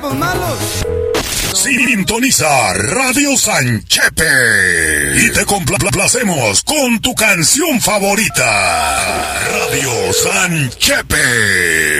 malos. Sintoniza Radio Sanchepe y te complacemos con tu canción favorita. Radio Sanchepe.